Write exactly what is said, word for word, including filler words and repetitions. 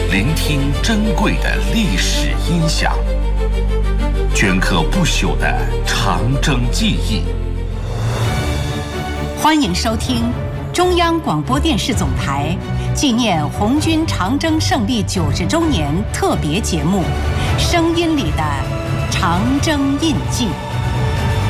聆听珍贵的历史音响，镌刻不朽的长征记忆。 欢迎收听中央广播电视总台纪念红军长征胜利九十周年特别节目《声音里的长征印记》。